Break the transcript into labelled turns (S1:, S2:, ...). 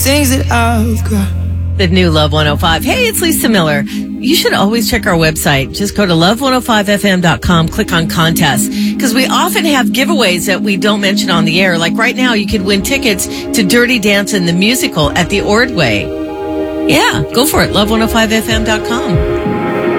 S1: Things that I've got.
S2: The new Love 105. Hey, it's Lisa Miller. You should always check our website. Just go to love105fm.com, click on contests, because we often have giveaways that we don't mention on the air. Like right now, you could win tickets to Dirty Dancing, the musical at the Ordway. Yeah, go for it. Love105fm.com.